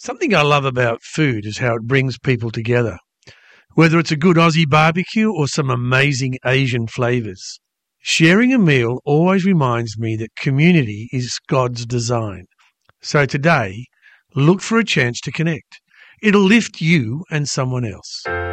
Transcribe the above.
Something I love about food is how it brings people together, whether it's a good Aussie barbecue or some amazing Asian flavours. Sharing a meal always reminds me that community is God's design. So today, look for a chance to connect. It'll lift you and someone else.